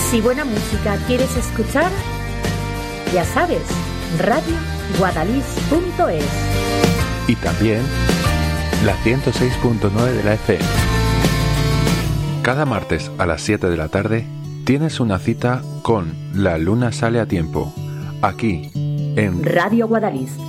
Si buena música quieres escuchar, ya sabes, radioguadalix.es. Y también la 106.9 de la FM. Cada martes a las 7 de la tarde tienes una cita con La Luna Sale a Tiempo, aquí en Radio Guadalix.